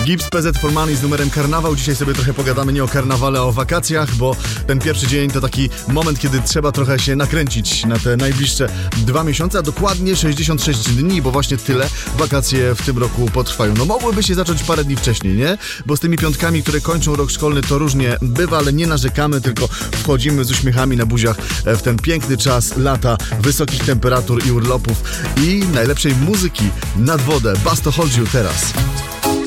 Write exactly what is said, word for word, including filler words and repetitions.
Gibbs P Z for Money z numerem Karnawał. Dzisiaj sobie trochę pogadamy nie o karnawale, a o wakacjach, bo ten pierwszy dzień to taki moment, kiedy trzeba trochę się nakręcić na te najbliższe dwa miesiące, a dokładnie sześćdziesiąt sześć dni, bo właśnie tyle wakacje w tym roku potrwają. No mogłyby się zacząć parę dni wcześniej, nie? Bo z tymi piątkami, które kończą rok szkolny, to różnie bywa, ale nie narzekamy, tylko wchodzimy z uśmiechami na buziach w ten piękny czas lata, wysokich temperatur i urlopów i najlepszej muzyki nad wodę. Bas to Hold You teraz.